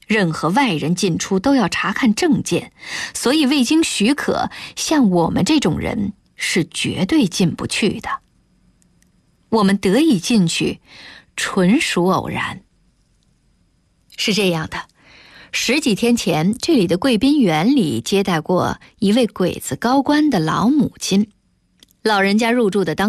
任何外人进出都要查看证件，所以未经许可，像我们这种人是绝对进不去的。我们得以进去，纯属偶然。是这样的，10几天前，这里的贵宾园里接待过一位鬼子高官的老母亲。老人家入住的当